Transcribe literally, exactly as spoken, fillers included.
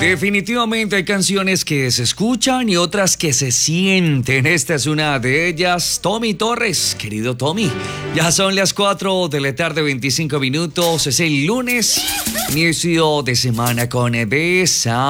Definitivamente hay canciones que se escuchan y otras que se sienten. Esta es una de ellas. Tommy Torres, querido Tommy. Ya son las cuatro de la tarde, veinticinco minutos. Es el lunes, inicio de semana con Besa.